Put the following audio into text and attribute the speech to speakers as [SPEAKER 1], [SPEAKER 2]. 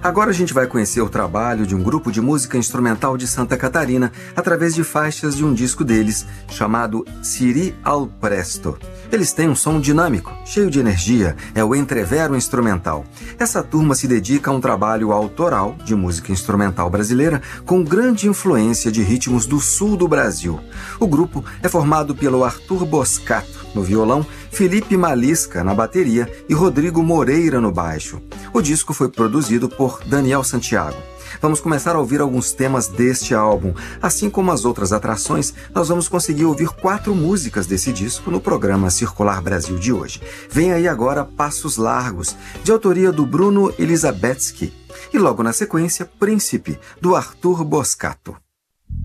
[SPEAKER 1] Agora a gente vai conhecer o trabalho de um grupo de música instrumental de Santa Catarina através de faixas de um disco deles, chamado Siri al Presto. Eles têm um som dinâmico, cheio de energia, é o entrevero instrumental. Essa turma se dedica a um trabalho autoral de música instrumental brasileira com grande influência de ritmos do sul do Brasil. O grupo é formado pelo Arthur Boscato no violão, Felipe Malisca na bateria e Rodrigo Moreira no baixo. O disco foi produzido por Daniel Santiago. Vamos começar a ouvir alguns temas deste álbum. Assim como as outras atrações, nós vamos conseguir ouvir 4 músicas desse disco no programa Circular Brasil de hoje. Vem aí agora Passos Largos, de autoria do Bruno Elizabetsky. E logo na sequência, Príncipe, do Arthur Boscato.